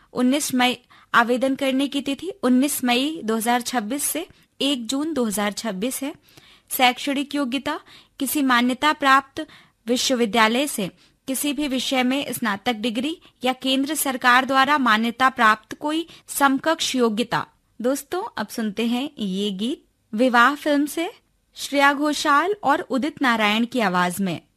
19 मई आवेदन करने की तिथि 19 मई 2026 से 1 जून 2026 है। शैक्षणिक योग्यता किसी मान्यता प्राप्त विश्वविद्यालय से किसी भी विषय में स्नातक डिग्री या केंद्र सरकार द्वारा मान्यता प्राप्त कोई समकक्ष योग्यता। दोस्तों अब सुनते हैं ये गीत विवाह फिल्म से, श्रेया घोषाल और उदित नारायण की आवाज में।